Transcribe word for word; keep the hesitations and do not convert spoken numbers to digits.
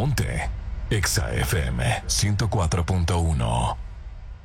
Ponte Exa F M ciento cuatro punto uno.